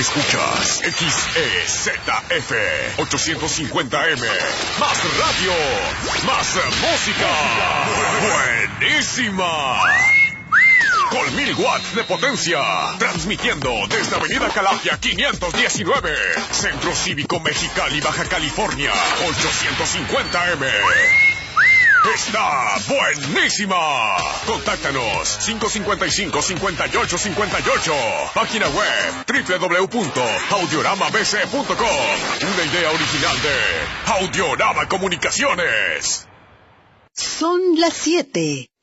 Escuchas XEZF 850M. Más radio, más música. Buenísima. Con 1000 watts de potencia. Transmitiendo desde Avenida Calafia 519. Centro Cívico Mexicali, Baja California. 850M. ¡Está buenísima! Contáctanos 555-5858. Página web www.audioramabc.com. Una idea original de Audiorama Comunicaciones. Son las 7.